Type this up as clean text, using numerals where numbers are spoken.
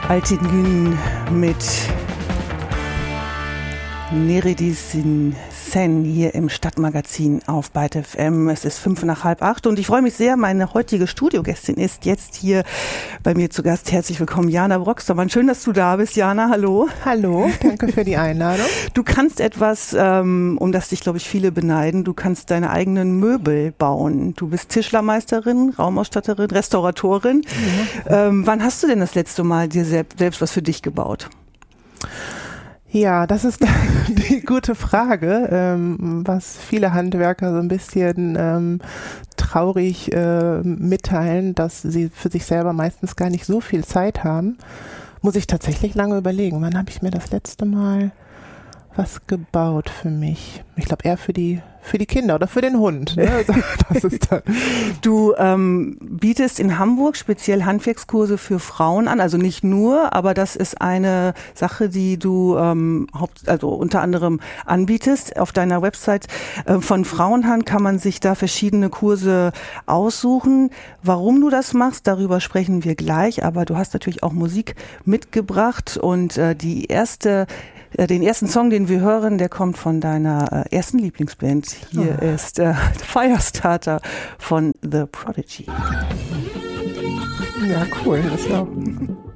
Altingün mit Nereidin Sen hier im Stadtmagazin auf Byte FM. Es ist 7:55 und ich freue mich sehr, meine heutige Studiogästin ist jetzt hier bei mir zu Gast. Herzlich willkommen, Jana Brockstermann. Schön, dass du da bist, Jana. Hallo. Hallo, danke für die Einladung. Du kannst etwas, um das dich, glaube ich, viele beneiden. Du kannst deine eigenen Möbel bauen. Du bist Tischlermeisterin, Raumausstatterin, Restauratorin. Ja. Wann hast du denn das letzte Mal dir selbst was für dich gebaut? Ja, das ist die gute Frage, was viele Handwerker so ein bisschen traurig mitteilen, dass sie für sich selber meistens gar nicht so viel Zeit haben. Muss ich tatsächlich lange überlegen, wann habe ich mir das letzte Mal was gebaut für mich? Ich glaube eher für die Kinder oder für den Hund. Ne? Das ist dann. Du bietest in Hamburg speziell Handwerkskurse für Frauen an, also nicht nur, aber das ist eine Sache, die du also unter anderem anbietest. Auf deiner Website von Frauenhand kann man sich da verschiedene Kurse aussuchen. Warum du das machst, darüber sprechen wir gleich, aber du hast natürlich auch Musik mitgebracht und den ersten Song, den wir hören, der kommt von deiner ersten Lieblingsband. Hier ist Firestarter von The Prodigy. Ja, cool. Das ist auch